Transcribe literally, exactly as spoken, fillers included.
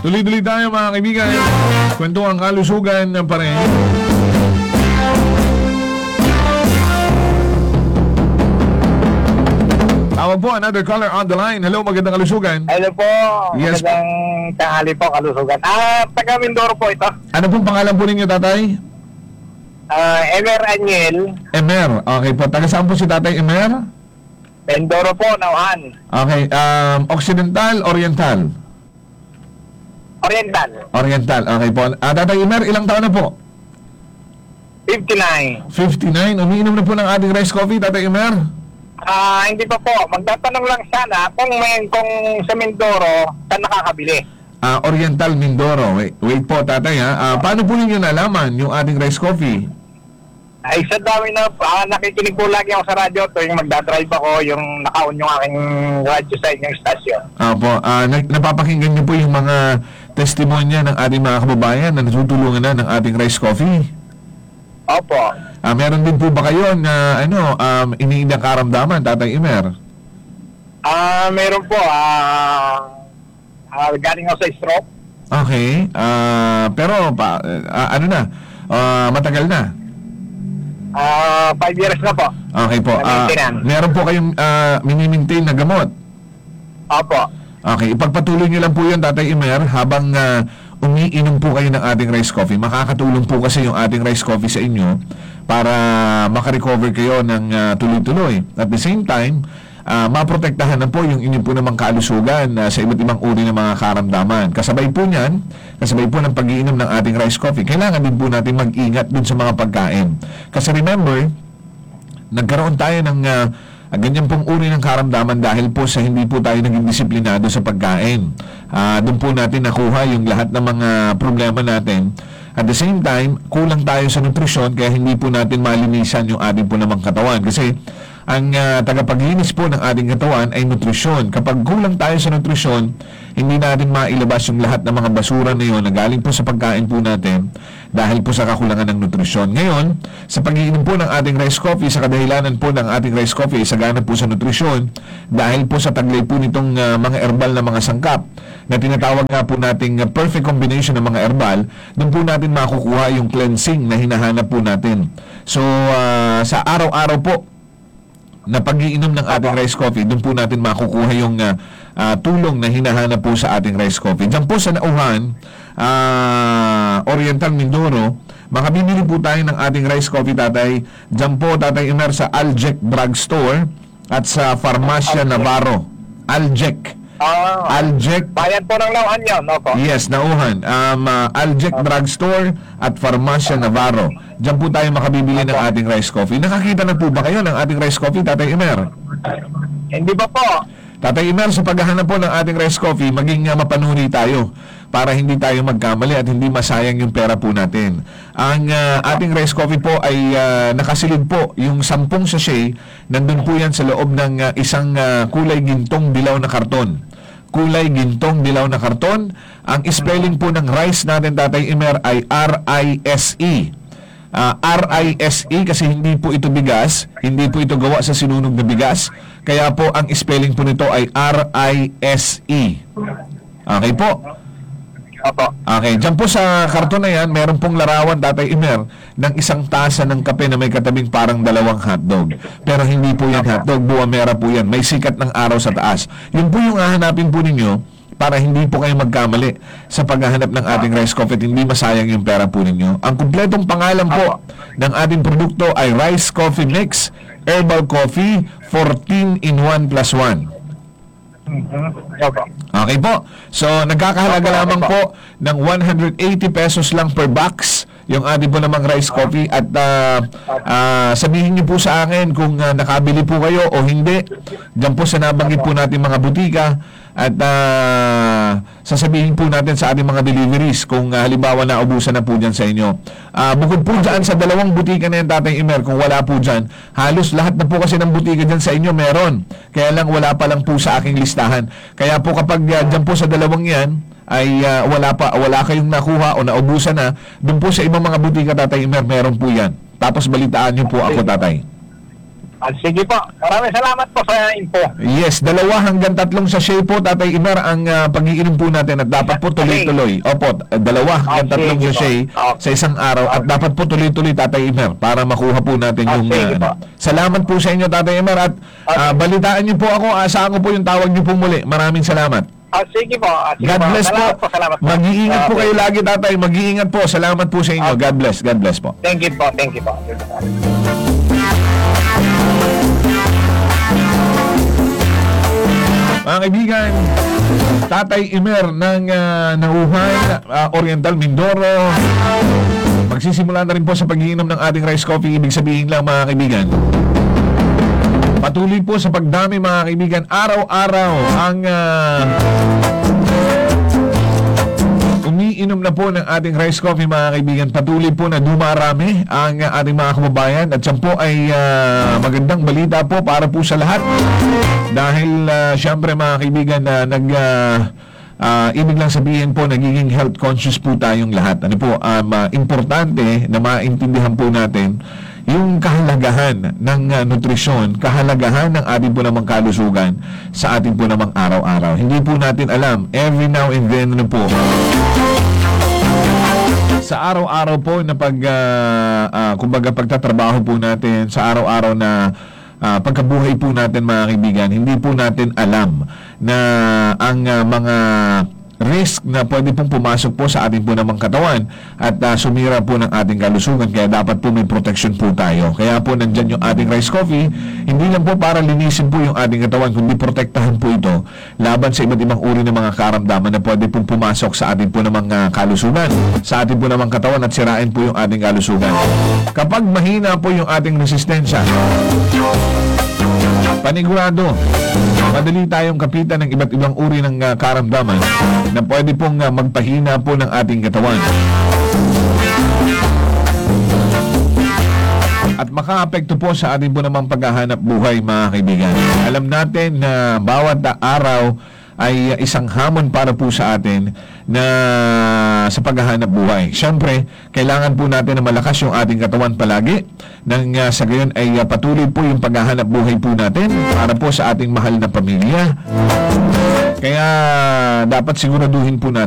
Tuloy-tuloy tayo mga kaibigan. Kwento ang kalusugan ng pa rin. Tawag po, another caller on the line. Hello, magandang kalusugan. Hello po. Yes. Magandang tanghali po, kalusugan. Ah, taga Mindoro po ito. Ano pong pangalan po ninyo, tatay? Ah, Emer Aniel, Emer. Okay po. Taga saan po si tatay Emer? Mindoro po, Nauhan. Okay. Um, Occidental, Oriental? Oriental, Oriental. Okay po. Ah, tatay Emer, ilang taon na po? fifty-nine. fifty-nine. Umiinom na po ng ating rice coffee, tatay Emer? Ah, hindi pa po. Magtatanong lang sana kung may kung sa Mindoro saan nakakabili. Ah, Oriental Mindoro. Wait, wait po, tatay ha. Ah, paano po ninyo nalaman yung ating rice coffee? Ay, sa dami na ah, nakikinig po lagi ako sa radyo tuwing magdadrive ako, yung naka-on yung aking radyo sa inyong stasyon. Opo, ah, na- napapakinggan niyo po yung mga testimonya ng ating mga kababayan na natutulungan na ng ating rice coffee. Opo. Ah, meron din po ba kayo na ano, um, iniindang karamdaman, tatay Emer? Ah, meron po. Ah, ah, galing ako sa stroke. Okay. Ah, pero pa, ah, ano na? Ah, matagal na. Ah, five years na po. Okay po. Ah, Na-maintain. meron po kayong ah, mini-maintain na gamot. Opo. Okay, ipagpatuloy niyo lang po yun, Tatay Emer, habang ah, umiinom po kayo ng ating rice coffee. Makakatulong po kasi yung ating rice coffee sa inyo para makarecover kayo ng ah, tuloy-tuloy. At the same time, ah, maprotektahan na po yung inyo po namang kalusugan ah, sa iba't ibang uri ng mga karamdaman. Kasabay po niyan, kasabay po ng pag-iinom ng ating rice coffee, kailangan din po natin mag-ingat dun sa mga pagkain. Kasi remember, nagkaroon tayo ng uh, ganyan pong uri ng karamdaman dahil po sa hindi po tayo naging disiplinado sa pagkain. Uh, doon po natin nakuha yung lahat ng mga problema natin. At the same time, kulang tayo sa nutrisyon kaya hindi po natin malinisan yung ating po namang katawan. Kasi ang uh, tagapaglinis po ng ating katawan ay nutrisyon. Kapag kulang tayo sa nutrisyon, hindi natin mailabas yung lahat ng mga basura na yun na galing po sa pagkain po natin dahil po sa kakulangan ng nutrisyon. Ngayon, sa pag-iinom po ng ating rice coffee, sa kadahilanan po ng ating rice coffee, sagana po sa nutrisyon dahil po sa taglay po nitong uh, mga herbal na mga sangkap na tinatawag nga po nating uh, perfect combination ng mga herbal, doon po natin makukuha yung cleansing na hinahanap po natin. So, uh, sa araw-araw po na pag-iinom ng ating rice coffee, doon po natin makukuha yung uh, uh, tulong na hinahanap po sa ating rice coffee. Diyan po sa Nauhan, uh, Oriental Mindoro, makabibili po tayo ng ating rice coffee, tatay. Diyan po, tatay Emer, sa Aljec Drugstore at sa Farmacia Navarro. Aljec. Ah, Aljec. bayan po ng Nauhan yun, opo. Yes, Nauhan. Um, uh, Aljec Drugstore at Farmacia Navarro. Diyan po tayo makabibili ng ating rice coffee. Nakakita na po ba kayo ng ating rice coffee, tatay Emer? Hindi ba po? Tatay Emer, sa paghahanap po ng ating rice coffee, maging uh, mapanuri tayo para hindi tayo magkamali at hindi masayang yung pera po natin. Ang uh, ating rice coffee po ay uh, nakasilid po yung sampung sachet. Nandun po yan sa loob ng uh, isang uh, kulay gintong dilaw na karton. Kulay gintong dilaw na karton. Ang spelling po ng rice natin, tatay Emer, ay R I S E. Uh, R I S E kasi hindi po ito bigas, hindi po ito gawa sa sinunog na bigas. Kaya po ang spelling po nito ay R I S E. Okay po. Opo. Okay, dyan po sa karton na yan, meron pong larawan, tatay Emer, ng isang tasa ng kape na may katabing parang dalawang hotdog. Pero hindi po yan hotdog, buwamera po yan. May sikat ng araw sa taas. Yun po yung hahanapin po ninyo para hindi po kayo magkamali sa paghahanap ng ating rice coffee at hindi masayang yung pera po ninyo. Ang kumpletong pangalan po ng ating produkto ay Rice Coffee Mix Herbal Coffee fourteen in one plus one. Mm-hmm. Opo. Okay po. So, nagkakahalaga lamang po ng one hundred eighty pesos lang per box yung ating po namang rice coffee at uh, uh, sabihin niyo po sa akin kung uh, nakabili po kayo o hindi. Diyan po sa nabanggit po natin mga butika at uh, sasabihin po natin sa ating mga deliveries kung uh, halimbawa naubusan na po dyan sa inyo. Uh, bukod po dyan sa dalawang butika na yan, Tatay Emer, kung wala po dyan, halos lahat na po kasi ng butika dyan sa inyo meron. Kaya lang wala pa lang po sa aking listahan. Kaya po kapag uh, dyan po sa dalawang yan, ay uh, wala pa, wala kayong nakuha o naubusan na, doon po sa ibang mga butika, Tatay Emer, meron po yan. Tapos balitaan niyo po ako, tatay. Ah, sige po. Maraming salamat po sa info. Yes, dalawa hanggang tatlong sachet po, Tatay Imer, ang uh, pag-iinom po natin at dapat po tuloy-tuloy. Opo, dalawa hanggang Okay, tatlong sige po. sachet Okay. sa isang araw at dapat po tuloy-tuloy, Tatay Imer, para makuha po natin Ah, yung... sige uh, po. ano. Salamat po sa inyo, Tatay Imer, at uh, balitaan niyo po ako, asahan ko po yung tawag niyo po muli. Maraming salamat. Ah, sige po. Ah, sige God po. bless po. Salamat po. Salamat po. Mag-iingat po Okay. kayo lagi, Tatay. Mag-iingat po. Salamat po sa inyo. God bless. God bless po. Thank you po. Thank you po. Mga kaibigan, Tatay Imer ng uh, Nauhan, uh, Oriental Mindoro. Magsisimula na rin po sa pag-iinom ng ating rice coffee. Ibig sabihin lang, mga kaibigan, patuloy po sa pagdami, mga kaibigan. Araw-araw ang uh, umiinom na po ng ating rice coffee, mga kaibigan. Patuloy po na dumarami ang uh, ating mga kababayan. At yan po ay uh, magandang balita po para po sa lahat. Dahil uh, syempre, mga kaibigan, na uh, nag... Uh, Uh, ibig lang sabihin po, nagiging health conscious po tayong lahat. Ano po, um, uh, importante na maintindihan po natin yung kahalagahan ng uh, nutrisyon, kahalagahan ng ating po namang kalusugan sa ating po namang araw-araw. Hindi po natin alam, every now and then, ano po, sa araw-araw po na pag, uh, uh, kumbaga pagtatrabaho po natin, sa araw-araw na Uh, pagkabuhay po natin, mga kaibigan, hindi po natin alam na ang uh, mga risk na pwede pong pumasok po sa ating po namang katawan at uh, sumira po ng ating kalusugan, kaya dapat po may protection po tayo. Kaya po nandyan yung ating rice coffee, hindi lang po para linisin po yung ating katawan, kundi protektahan po ito laban sa iba't ibang uri ng mga karamdaman na pwede pong pumasok sa ating po namang uh, kalusugan, sa ating po namang katawan at sirain po yung ating kalusugan. Kapag mahina po yung ating resistensya, panigurado, madali tayong kapitan ng iba't ibang uri ng uh, karamdaman na pwede pong uh, magpahina po ng ating katawan. At makaapekto po sa ating po namang paghahanap buhay, mga kaibigan. Alam natin na bawat uh, araw ay isang hamon para po sa atin na sa paghahanap buhay. Siyempre, kailangan po natin na malakas yung ating katawan palagi nang uh, sa gayon ay uh, patuloy po yung paghahanap buhay po natin para po sa ating mahal na pamilya. Kaya dapat siguraduhin po natin